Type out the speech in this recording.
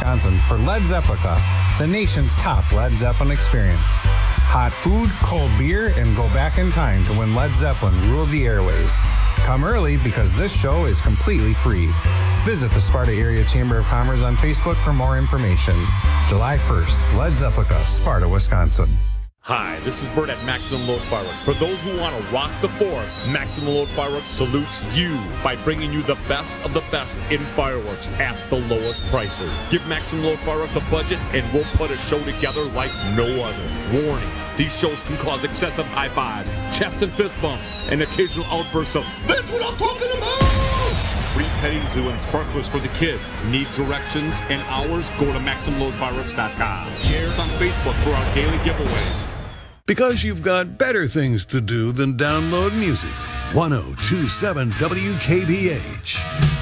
Wisconsin for Led Zeppelin, the nation's top Led Zeppelin experience. Hot food, cold beer, and go back in time to when Led Zeppelin ruled the airways. Come early because this show is completely free. Visit the Sparta Area Chamber of Commerce on Facebook for more information. July 1st, Led Zeppelin, Sparta, Wisconsin. Hi, this is Bert at Maximum Load Fireworks. For those who want to rock the 4th, Maximum Load Fireworks salutes you by bringing you the best of the best in fireworks at the lowest prices. Give Maximum Load Fireworks a budget and we'll put a show together like no other. Warning, these shows can cause excessive high fives, chest and fist bumps, and occasional outbursts of, "That's what I'm talking about!" Free petting zoo and sparklers for the kids. Need directions and hours? Go to MaximumLoadFireworks.com. Share us on Facebook for our daily giveaways. Because you've got better things to do than download music. 1027 WKBH.